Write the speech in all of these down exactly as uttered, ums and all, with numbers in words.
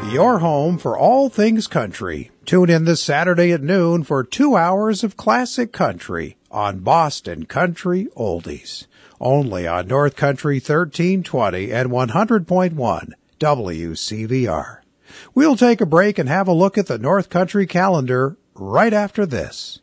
Your home for all things country. Tune in this Saturday at noon for two hours of classic country on Boston Country Oldies. Only on North Country thirteen twenty and one hundred point one W C V R. We'll take a break and have a look at the North Country calendar right after this.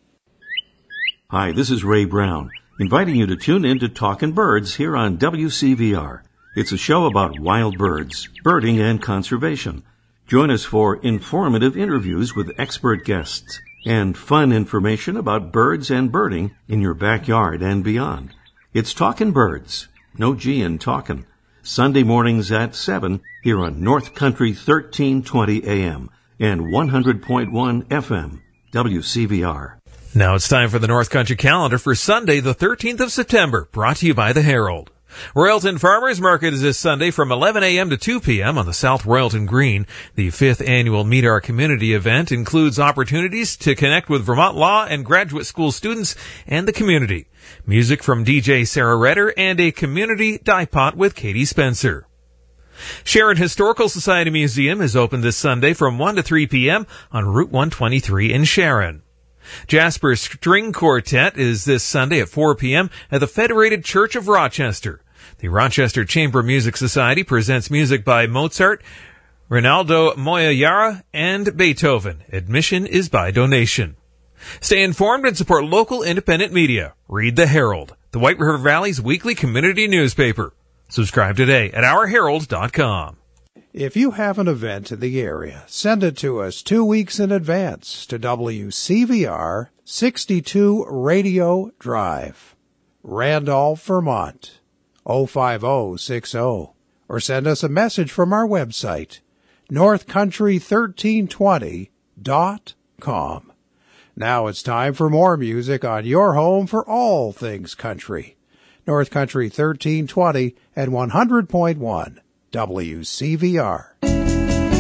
Hi, this is Ray Brown, inviting you to tune in to Talkin' Birds here on W C V R. It's a show about wild birds, birding, and conservation. Join us for informative interviews with expert guests and fun information about birds and birding in your backyard and beyond. It's Talkin' Birds, no G in talkin', Sunday mornings at seven here on North Country thirteen twenty A M and one hundred point one F M, W C V R. Now it's time for the North Country calendar for Sunday, the thirteenth of September, brought to you by the Herald. Royalton Farmers Market is this Sunday from eleven a.m. to two p.m. on the South Royalton Green. The fifth annual Meet Our Community event includes opportunities to connect with Vermont Law and graduate school students and the community. Music from D J Sarah Redder and a community die pot with Katie Spencer. Sharon Historical Society Museum is open this Sunday from one to three p.m. on Route one twenty-three in Sharon. Jasper String Quartet is this Sunday at four p.m. at the Federated Church of Rochester. The Rochester Chamber Music Society presents music by Mozart, Rinaldo Moyayara, and Beethoven. Admission is by donation. Stay informed and support local independent media. Read the Herald, the White River Valley's weekly community newspaper. Subscribe today at our herald dot com. If you have an event in the area, send it to us two weeks in advance to W C V R sixty-two Radio Drive, Randolph, Vermont, oh five oh six oh, or send us a message from our website, north country thirteen twenty dot com. Now it's time for more music on your home for all things country. North Country thirteen twenty and one hundred point one W C V R.